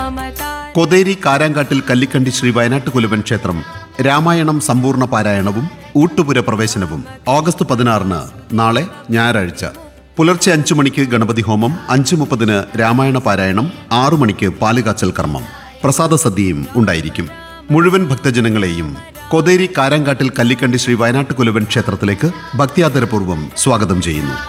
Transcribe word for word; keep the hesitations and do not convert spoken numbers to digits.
കൊതേരി കാരാങ്കാട്ടിൽ കല്ലിക്കണ്ടി ശ്രീ വയനാട്ടുകുലവൻ ക്ഷേത്രം രാമായണം സമ്പൂർണ്ണ പാരായണവും ഊട്ടുപുര പ്രവേശനവും ഓഗസ്റ്റ് പതിനാറിന് നാളെ ഞായറാഴ്ച പുലർച്ചെ അഞ്ചു മണിക്ക് ഗണപതി ഹോമം, അഞ്ചു മുപ്പതിന് രാമായണ പാരായണം, ആറു മണിക്ക് പാലുകാച്ചൽ കർമ്മം. പ്രസാദ സദ്യയും ഉണ്ടായിരിക്കും. മുഴുവൻ ഭക്തജനങ്ങളെയും കൊതേരി കാരാങ്കാട്ടിൽ കല്ലിക്കണ്ടി ശ്രീ വയനാട്ടുകുലവൻ ക്ഷേത്രത്തിലേക്ക് ഭക്തിയാദരപൂർവ്വം സ്വാഗതം ചെയ്യുന്നു.